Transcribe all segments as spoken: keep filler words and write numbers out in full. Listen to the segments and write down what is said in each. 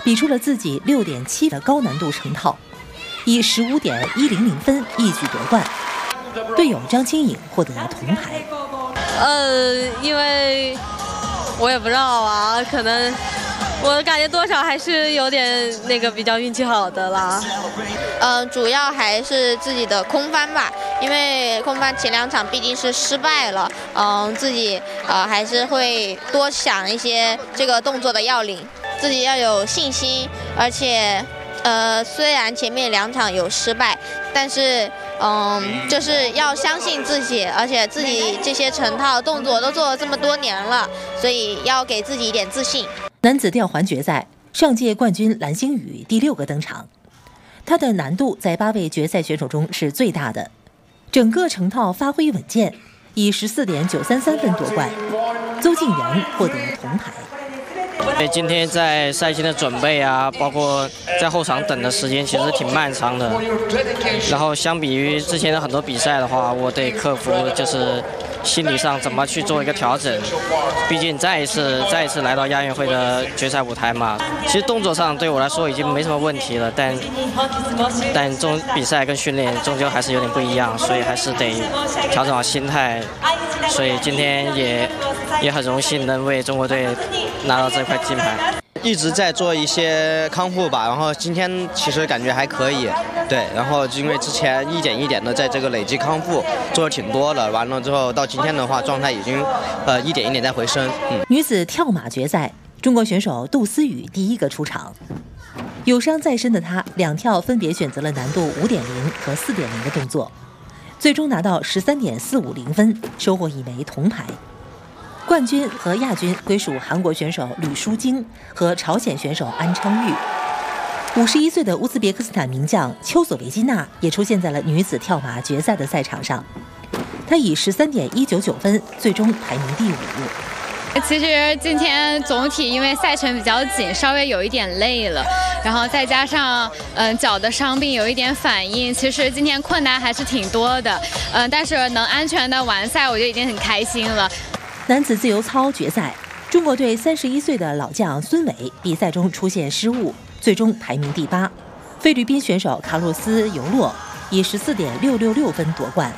比出了自己六点七的高难度成套，以十五点一零零分一举夺冠。队友张清颖获得了铜牌。 呃，因为我也不知道啊，可能我感觉多少还是有点那个比较运气好的啦。 呃，主要还是自己的空翻吧，因为空翻前两场毕竟是失败了，嗯、呃，自己呃还是会多想一些这个动作的要领，自己要有信心，而且呃虽然前面两场有失败，但是嗯就是要相信自己，而且自己这些成套动作都做了这么多年了，所以要给自己一点自信。 男子吊环决赛，上届冠军蓝星宇第六个登场，他的难度在八位决赛选手中是最大的，整个成套发挥稳健，以十四点九三三分夺冠。邹敬元获得铜牌。 今天在赛前的准备啊，包括在后场等的时间其实挺漫长的。然后相比于之前的很多比赛的话，我得克服就是心理上怎么去做一个调整。毕竟再一次再一次来到亚运会的决赛舞台嘛，其实动作上对我来说已经没什么问题了，但但这种比赛跟训练终究还是有点不一样，所以还是得调整好心态。所以今天也也很荣幸能为中国队拿到这块金牌。 一直在做一些康复吧，然后今天其实感觉还可以，对，然后因为之前一点一点的在这个累积康复做的挺多的，完了之后到今天的话状态已经呃一点一点在回升。嗯， 女子跳马决赛，中国选手杜思雨第一个出场，有伤在身的她两跳分别选择了难度五点零和四点零的动作，最终拿到十三点四五零分，收获一枚铜牌。冠军和亚军归属韩国选手吕书晶和朝鲜选手安昌玉。五十一岁的乌兹别克斯坦名将丘索维金娜也出现在了女子跳马决赛的赛场上，她以十三点一九九分最终排名第五。 其实今天总体因为赛程比较紧，稍微有一点累了，然后再加上嗯、呃、脚的伤病有一点反应，其实今天困难还是挺多的，嗯、呃，但是能安全的完赛，我就已经很开心了。 男子自由操决赛，中国队三十一岁的老将孙伟比赛中出现失误，最终排名第八。菲律宾选手卡洛斯尤洛以十四点六六六分夺冠。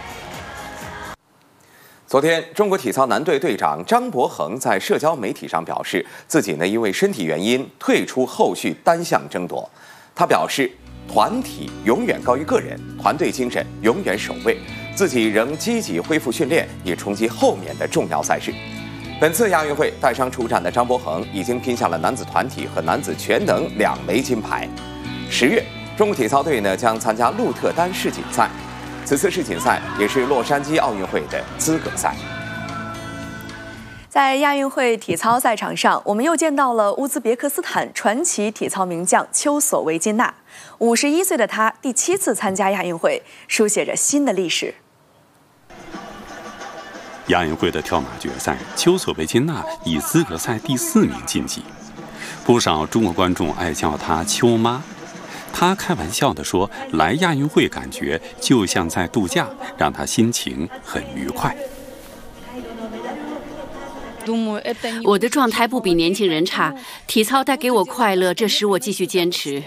昨天，中国体操男队队长张博恒在社交媒体上表示，自己呢因为身体原因退出后续单项争夺。他表示，团体永远高于个人，团队精神永远首位。自己仍积极恢复训练，以冲击后面的重要赛事。本次亚运会带伤出战的张博恒已经拼下了男子团体和男子全能两枚金牌。十月，中国体操队呢将参加鹿特丹世锦赛，此次世锦赛也是洛杉矶奥运会的资格赛。 在亚运会体操赛场上，我们又见到了乌兹别克斯坦传奇体操名将丘索维金娜。五十一岁的她第七次参加亚运会，书写着新的历史。 亚运会的跳马决赛，丘索维金娜以资格赛第四名晋级。不少中国观众爱叫她丘妈。她开玩笑地说，来亚运会感觉就像在度假，让她心情很愉快。 我的状态不比年轻人差，体操带给我快乐，这使我继续坚持。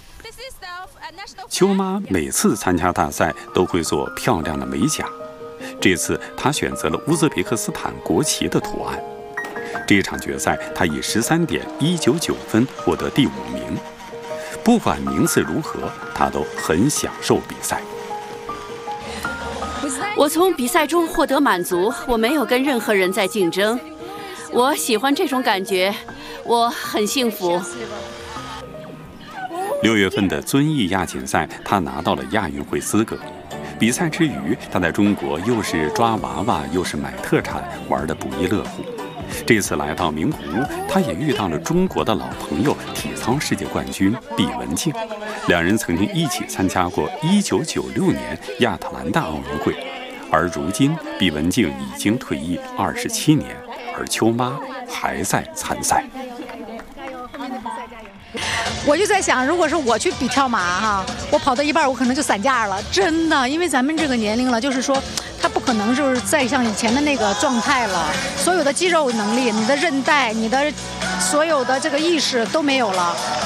丘妈每次参加大赛都会做漂亮的美甲，这次她选择了乌兹别克斯坦国旗的图案。这场决赛，她以十三点一九九分获得第五名。不管名次如何，她都很享受比赛。 我从比赛中获得满足，我没有跟任何人在竞争。我喜欢这种感觉，我很幸福。 六月份的遵义亚锦赛，他拿到了亚运会资格。比赛之余，他在中国又是抓娃娃，又是买特产，玩得不亦乐乎。这次来到名古屋，他也遇到了中国的老朋友，体操世界冠军毕雯静。两人曾经一起参加过一九九六年亚特兰大奥运会，而如今毕雯静已经退役二十七年，而丘妈还在参赛。 我就在想，如果是我去比跳马哈，我跑到一半我可能就散架了，真的，因为咱们这个年龄了，就是说他不可能就是再像以前的那个状态了，所有的肌肉能力、你的韧带、你的所有的这个意识都没有了。